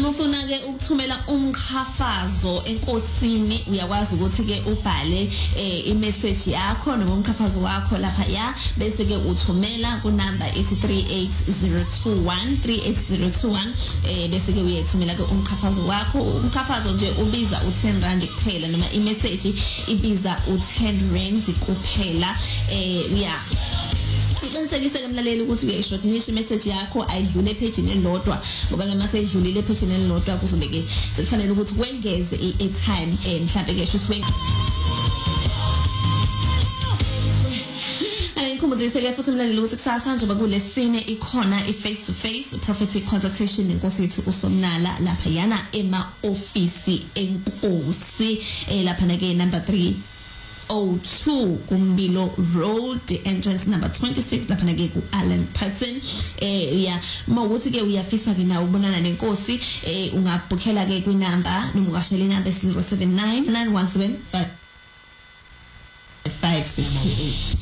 ufuna ke ukuthumela umkhafazo enkosini uyakwazi ukuthi ke ubhale imessage yakho noma umkhafazo wakho lapha ya bese ke uthumela ku number 38021 bese ke uyayithumela ke umkhafazo wakho. Umkhafazo nje ubiza u10 kuphela noma imessage ibiza u10 kuphela. Iqinisekise ke mlaleli ukuthi uyayishortnisha imessage yakho ayidlule epagini elilodwa ngoba ke mase idlulile epagini elilodwa kuzobe ke sekufanele ukuthi wengeze i-airtime mhlambe ke ukuthi Ngikumbuzise ke futhi mlaleli ukuthi kusasa njengoba kulesine ikhona i-face to face prophetic consultation nenkosi yethu uSomnala lapha yana ema-ofisi enkosi lapha ke number 302 Kumbilo Road entrance number 26 lapha ke ku Allen Patton mawuthi ke uyafisa ke nawe ubonana nenkosi ungabukhela ke kwi number noma ungashela inamba 079 917 568